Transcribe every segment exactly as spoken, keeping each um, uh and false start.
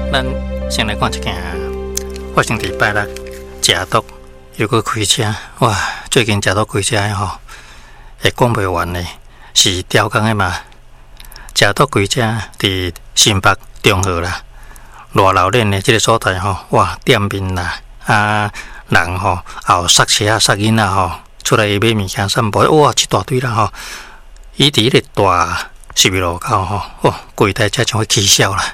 咱先来看一件发生伫拜六食毒又搁开车，哇！最近食毒开车的吼，会讲袂完的，是刁工的嘛。食毒开车伫新北中和啦，偌老练的即个所在吼，哇！店面啦，啊人吼也有塞车啊、塞囡仔吼，出来买物件散步，哇！一大堆啦吼，伊伫迄个大十字路口吼，哇！规台车像要起笑啦。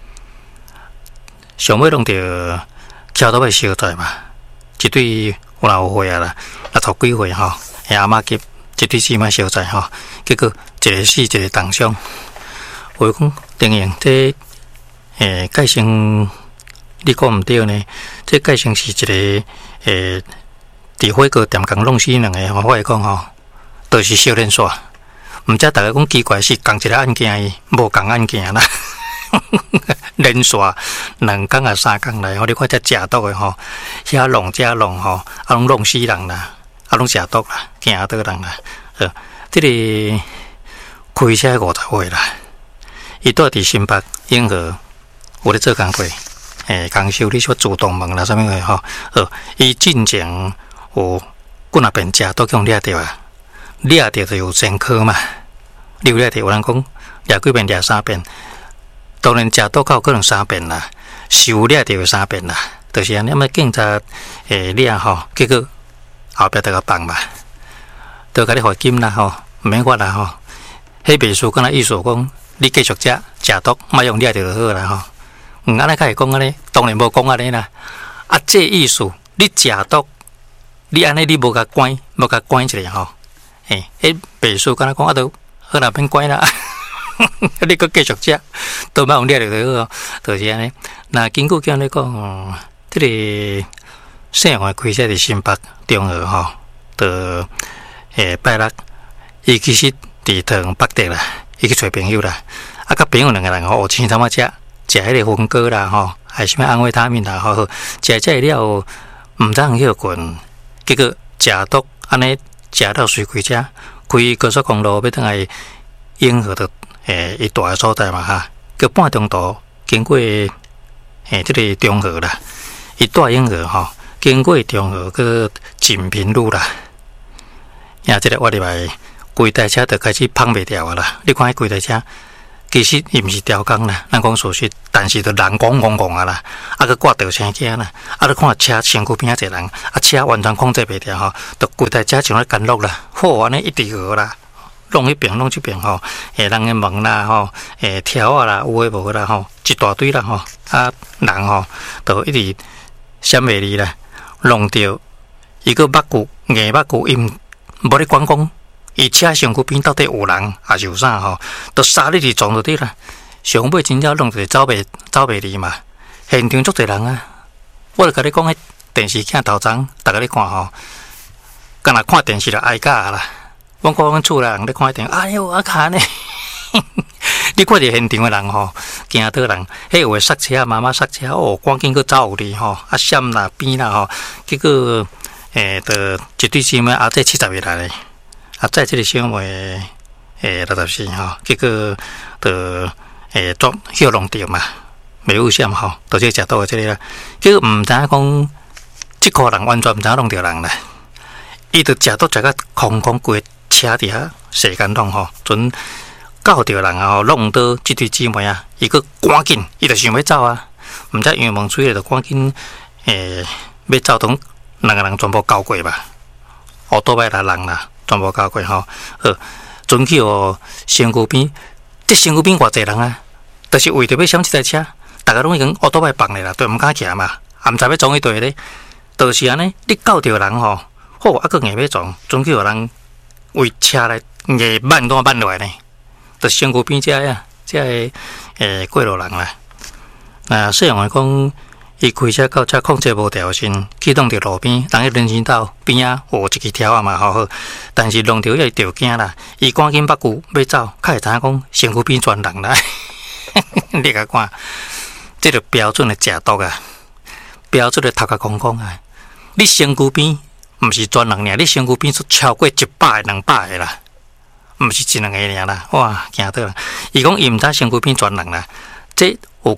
上尾弄着桥头的小在嘛，一对有老有岁啊啦，六十几岁吼，阿妈级一对姊妹小在吼，结果一个死一个重伤。我讲电影这诶盖生，你讲毋对呢？这盖生是一个诶，伫火锅店共弄死两个吼，我会讲吼，都是少年煞。毋知大家讲奇怪是共一个案件伊，无共案件啦。连续两工啊三工来，吼，你看这食毒的吼，遐弄遮弄吼，啊拢弄死人啦，啊拢食毒啦，惊倒人啦。呃，这个开车五十岁啦，伊住伫新北永和，有咧做工课，诶，工修理说自动门啦，啥物个吼，呃，伊进前有几若遍食毒用掠着啊，掠着就有前科嘛，你有掠着有人讲掠几遍掠三遍。当然，食毒到可能三遍啦，受掠就有三遍啦，就是安尼。么警察诶掠吼，结果后壁得个放嘛，都甲你罚金啦吼，毋免罚啦吼。迄秘书敢若意思讲，你继续食食毒，莫用掠着就好啦吼。毋安尼甲会讲安尼，当然无讲安尼啦。啊，这意思，你食毒，你安尼你无甲关，无甲关一下吼。诶，迄秘书敢若讲啊，都好啦，免关啦。你搁继续食，都莫用掠着就好，就是安尼。那根据讲咧讲，这个姓黄开车伫新北中和吼，的诶拜六，伊其实伫台北地啦，伊去找朋友啦，啊，甲朋友两个人吼，青淡仔食食迄个粉果啦吼，还是咩安慰他命啦吼，食食了毋知影休困，结果食毒安尼食到随开车，开高速公路要倒来永和的。诶，伊大个所在嘛哈，叫半中途经过诶，即个中和啦，伊大永和吼，经过中和个锦屏路啦，呀，即个我入来，规台车就开始碰袂掉啊啦。你看迄规台车，其实伊毋是雕工啦，咱讲事实，但是就人拱拱拱啊啦，啊个挂吊车架啦，啊你看车身躯边仔一个人，啊车完全控制袂掉吼，就规台车像咧干落啦，好安尼一直号啦。弄迄边弄这边吼，诶，人诶门啦吼，诶条啊啦，有诶无啦吼，一大堆啦吼，啊人吼，都一直闪袂离啦，弄着伊个目骨硬目骨，伊无咧管讲，伊车身躯边到底有人还是有啥吼，都杀你去撞到底啦，上尾真正弄着走袂走袂离嘛，现场足侪人啊，我著甲你讲，迄电视镜头前，逐个咧看吼，敢若看电视就挨架啦。阮看阮厝内人咧看电影，哎哟，啊卡呢！你看着现场的人吼，惊倒人，迄有诶塞车，妈妈塞车，哦，赶紧去走哩吼，啊闪啦边啦吼，结果诶，着一对姊妹阿仔七十岁来咧，阿仔即个小妹诶六十四吼，结果着诶捉休弄着嘛，袂有啥吼，着即食到诶即个啦，结果毋知影讲，即个人完全毋知影弄着人啦，伊着食到食甲空空规。车底下时间弄吼，准搞着人啊吼，弄到即对姊妹啊，伊个赶紧，伊就想要走啊，毋知冤枉水就赶紧诶要走，同两个人全部交过吧，乌多摆啦人啦，全部交过吼，好，准去哦身躯边，这身躯边偌济人啊，就是为着要闪即台车，大家拢已经乌多摆放咧啦，都毋敢行嘛，也毋知要撞去对咧，就是安尼，你搞着人吼，好啊，个硬要撞，准去有人。为车来硬慢都慢落来呢，就身躯边遮呀，遮个诶过路人啦。那细人讲，伊开车到车控制无调先，启动着路边，人迄人行道边啊有一支条啊嘛好好，但是弄着迄条件啦，伊赶紧把骨要走，较会知影讲身躯边全人啦。你甲看，这个标准的食毒啊，标准的头壳空空啊，你身躯边。毋是专人尔，你身躯边出超过一百个、两百个啦，毋是一两个尔啦，哇，惊到啦！伊讲伊毋知身躯边专人啦，这有够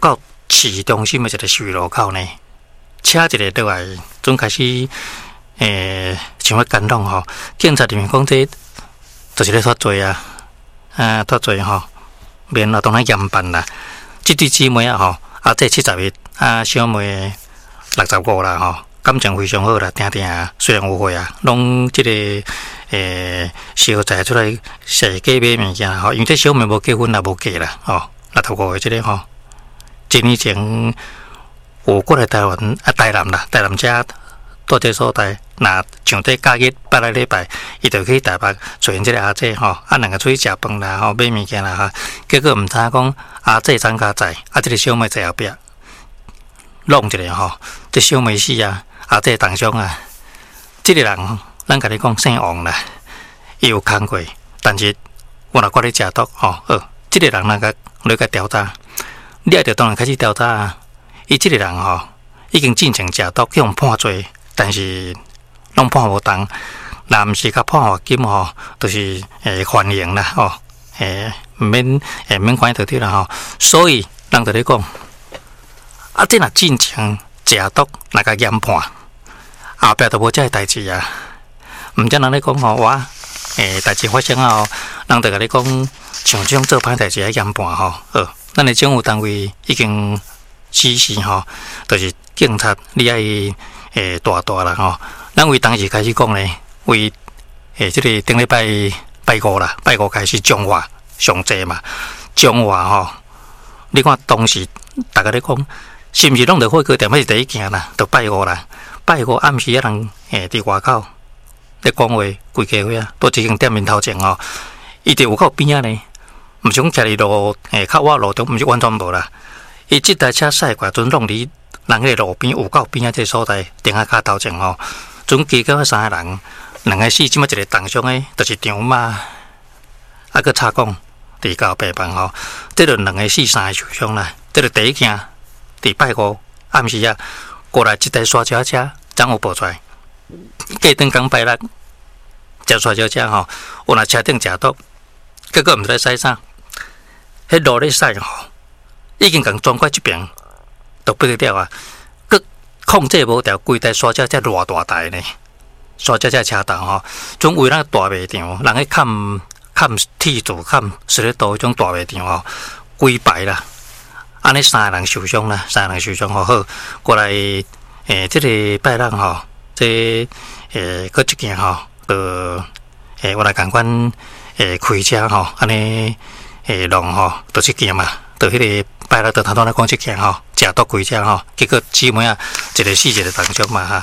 市中心的一个收费路口呢，车一个落来，准开始诶，想要干弄吼，警察里面讲这就是咧脱罪啊，啊脱罪吼，免啊当然严办啦。这对姊妹啊吼，啊这七十一，啊小妹六十五啦吼，感情非常好啦，定定虽然有会啊，拢这个诶小财出来踅街买物件吼，因为这小妹无结婚也无嫁啦吼，六十五个这个吼，一年前有过来台湾啊台南啦，台南遮到这所在，那像这假日八个礼拜，伊就去台北找因这个阿姐吼，啊两个出去食饭啦吼，买物件啦哈，结果毋知讲阿姐参加在，啊这个小妹在后壁弄一个吼，这小妹死啊，阿姐当伤啊，这个人咱甲你讲姓王啦，伊有看过，但是我若讲你食毒吼，呃，这个人那个你甲调查，你也着当然开始调查啊，伊这个人吼已经进前食毒，去互判罪。但是拢判无重，若毋是甲判罚金吼，就是诶缓刑啦吼，诶毋免诶免关到底啦吼。所以人就咧讲，啊，这若进前食毒，若甲严判，后壁都无遮个代志啊。毋则人咧讲吼，我诶代志发生啊吼，人就甲你讲，像这种做歹代志爱严判吼，呃，咱诶政府单位已经指示吼，就是警察你爱。诶，大大啦吼！咱为当时开始讲咧，为诶，即、这个顶礼拜拜五啦，拜五开始讲话上济嘛，讲话吼。你看当时大家咧讲，是毋是拢着火锅店？还是第一件啦？着拜五啦，拜五暗时啊人诶伫外口咧讲话，规家伙啊，倒一间店面头前吼，伊伫有够边啊呢？毋是讲徛伫路诶靠我路中，毋是完全无啦。伊即台车驶过阵弄伫。人迄个路边有够边啊，这所在顶下骹头前吼，总计到三个人，两个死，即摆一个重伤诶，就是张妈，啊个插讲伫到病房吼，这就两个死，三个受伤啦。这就第一件，伫拜五暗时啊，过来一台刷车车，怎有报出来？过顿讲拜六，只刷车车吼，有若车顶食毒，结果毋知咧驶啥，迄路咧驶吼，已经共装过一边。都不得了啊！佮控制无掉，规台刷车车偌大台呢？刷车车车头吼，总为咱大卖场，人去看看铁柱、看石咧刀，迄种大卖场吼，规排啦。安尼三个人受伤啦，三个人受伤好好，过来诶，即、这个拜六吼，即诶，佮一件吼，呃，诶，我来共款诶开车吼，安尼诶弄吼，就一件嘛，就迄、那个。拜六到头头来讲即件吼，食毒开车吼，结果姊妹啊，一个死一个重伤嘛哈。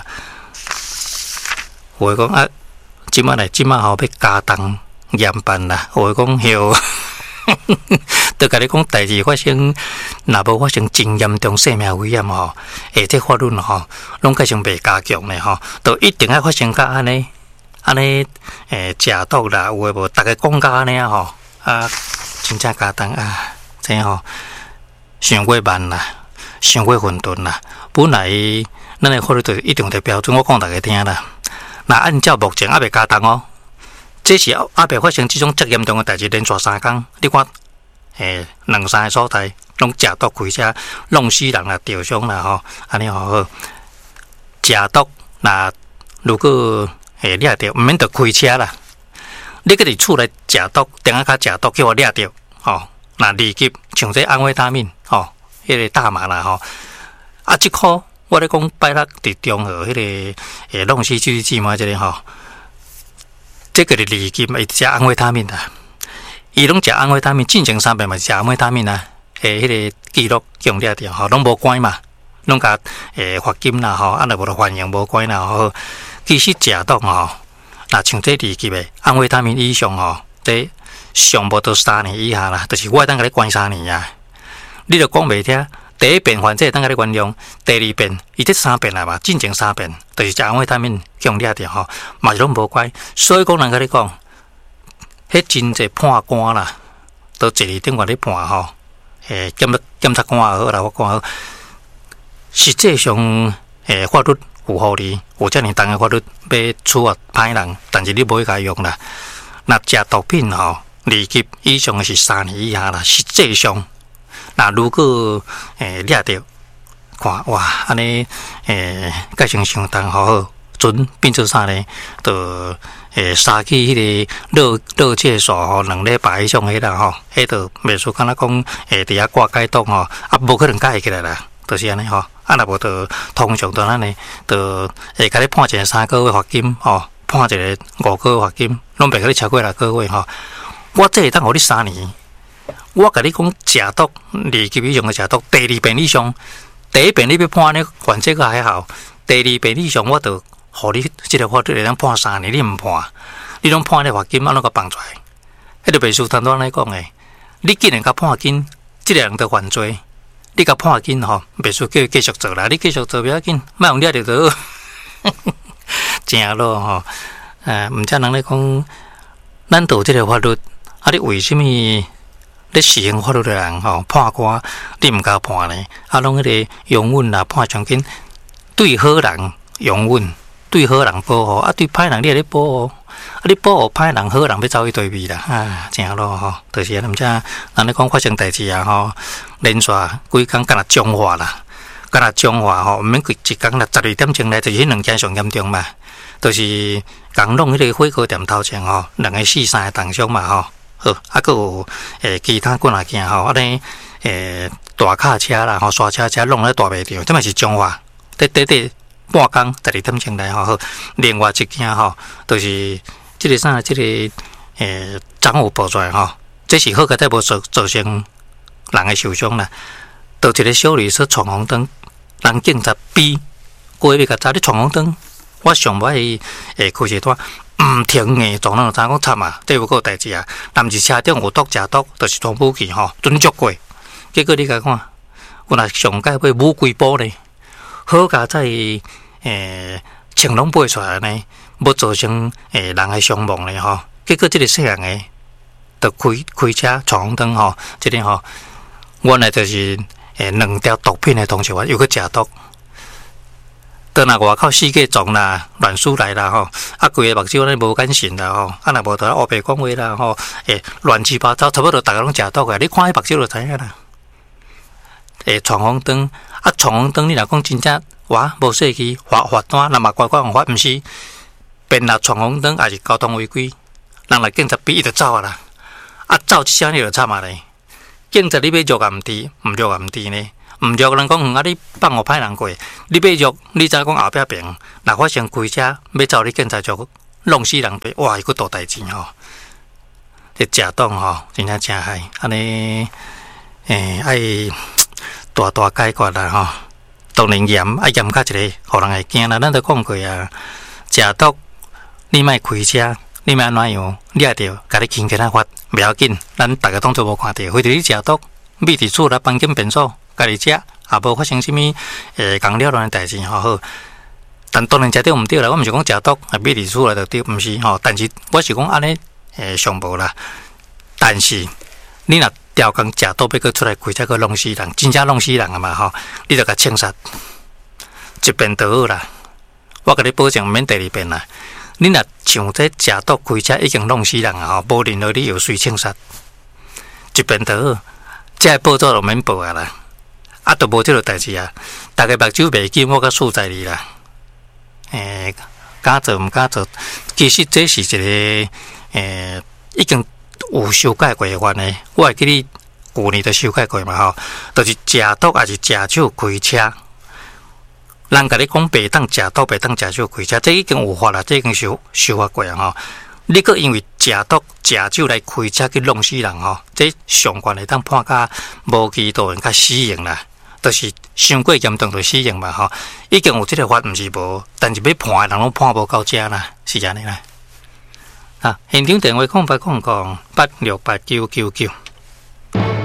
有诶讲啊，即摆来即摆吼要加重严办啦。有诶讲吼，都甲你讲代志发生，若无发生真严重生命危险吼，诶，这法律吼，拢改成袂加强咧吼，都一定要发生甲安尼安尼诶食毒啦，有诶无？逐个讲甲安尼啊吼，啊，真正加重啊，这吼。伤过慢啦，伤过混沌啦。本来咱的法律就一定的标准，我讲大家听啦。那按照目前还未加重哦，这是还未发生这种遮严重的代志，连续三天，你看，诶，两三个所在拢食毒开车，弄死人啦，受伤啦吼，安尼好好。食毒那如果诶掠着，毋免着开车啦。你搁伫厝内食毒，顶下骹食毒叫我掠着，吼。那立即像这安慰他命吼，迄、那个大麻啦吼，啊，即箍我咧讲拜六伫中和迄、那个诶弄死就是姊妹这个吼，这个是立即嘛，伊食安慰他命啦，伊拢食安慰他命，进前三遍嘛食安慰他命啦，诶，迄、那个记录用了掉吼，拢无关嘛，拢甲诶罚金啦吼，啊，若无就缓刑无关啦吼，其实食毒吼，那像这立即诶安慰他命以上吼，这。上无到三年以下啦，就是我当甲你关三年啊！你著讲袂听，第一遍犯罪当甲你原谅，第二遍伊这三遍啦嘛，进前三遍，就是食安慰他命强掠着吼，嘛是拢无怪。所以讲人甲你讲，迄真济判官啦，都一二顶外咧判吼，诶，检检察官也好啦，法官也好，实际上诶法律有互你，有遮尔重诶法律要处罚歹人，但是你无去甲用啦。若食毒品吼。立即以上是三年以下啦，实际上那如果诶抓到，看哇，安尼诶，改成相当好好，准变做啥呢？就诶，杀去迄个热热介素吼，两礼拜以上迄啦吼，迄就袂说敢若讲诶，伫遐挂解冻吼，啊，无可能解起来啦，就是安尼吼。啊，若无就通常都安尼，就会甲你判一个三个月罚金吼，判一个五个月罚金，拢袂甲你超过六个月吼。我这会当互你三年，我甲你讲食毒，二级以上的食毒，第二遍以上，第一遍你要判呢，犯这个还好，第二遍以上我就互你即个法律会当判三年，你毋判，你拢判你罚金，安怎个放出来？迄个袂输单单来讲诶，你既然甲判金，即个人就犯罪。你甲判紧吼，袂输叫伊继续做啦。你继续做不要紧，莫用抓着就好。正咯吼，诶，毋则人咧讲，咱道即个法律，啊，你为什么咧实行法律的人吼判官，你毋甲判呢？啊，拢迄个容允啦，判上紧，对好人容允，对好人保护，啊，对歹人你也咧保护。啊！你保护歹人，好人要走去对面啦，啊，正咯吼，就是啊，毋则人咧讲发生代志啊吼，连续几工敢若彰化啦，敢若彰化吼，毋免规一工啦，十二点钟来就是迄两件上严重嘛，就是共弄迄个火锅店头前吼，两个死三个重伤嘛吼，好，啊，佫有诶其他几若件吼，安尼诶大卡车啦吼，刷车车弄咧大卖场，这嘛是彰化，得得得。半工十二点钟来吼，另外一件吼，就是即个啥，即个诶，赃物报出来吼，这是好个在无造造成人的受伤啦。到一个小女说闯红灯，人警察逼过要甲查你闯红灯，我上摆诶开一段毋停诶，撞人知讲惨啊，这有个代志啊，但毋是车顶有毒食毒，就是装武器吼，准足过。结果你甲看，有若上届买武龟煲呢。好佳在诶，青龙背出来呢，要造成诶人的伤亡咧吼。结果这个细人诶，就开开车闯红灯吼，这个吼，原来就是诶两条毒品的同时，又去食毒。倒若外口世界撞啦，乱输来啦吼，啊规个目睭咧无眼神啦吼，啊若无得黑白讲话啦吼，诶乱七八糟，差不多大家拢食毒个，你看迄目睭就知影啦。诶，闯红灯。啊，闯红灯，你若讲真正哇，无细气罚罚单，那么乖乖罚，毋是，变啦闯红灯，也是交通违规，人来警察逼伊就走啊啦，啊走一声你就惨啊咧，警察你要约也毋滴，毋约也毋滴呢，毋约人讲，啊你放互歹人过，你要约，你知讲后壁边，若发生开车要走你警察局，弄死人辈，哇，伊个大代志吼，这食党吼，真正真害，安尼，诶，爱。大大解决啦吼，当然严啊严较一个，互人会惊啦。咱都讲过啊，食毒你莫开车，你莫安怎样，抓着，甲你轻轻啊罚，袂要紧。咱大家当作无看到，非得你食毒，秘伫厝内房间便所，家己食，也无发生什么诶讲了乱诶代志吼好。但当然食对毋对啦，我毋是讲食毒啊秘伫厝内就对，毋是吼。但是我是讲安尼诶上无啦。但是你若调工食毒要佮出来开车佮弄死人，真正弄死人啊嘛吼！你著甲枪杀一遍就好啦。我甲你保证免第二遍啦。你若像这食毒开车已经弄死人啊吼，无任何理由随枪杀一遍就好，这报纸就免报啊啦。啊，都无这个代志啊！大家目睭袂紧，我甲数在你啦。诶、欸，敢做毋敢做，其实这是一个诶、欸、已经。有修改过的法呢，我会记你旧年就修改过嘛吼，就是食毒还是食酒开车，人甲你讲袂当食毒，袂当食酒开车，这已经有法啦，这已经修修法过啊吼。你佫因为食毒食酒来开车去弄死人吼，这上悬会当判甲无期徒刑甲死刑啦，就是伤过严重就死刑嘛吼。已经有这个法，毋是无，但是要判的人拢判无到遮啦，是安尼啦。啊，现场电话空八空空八六八九九九。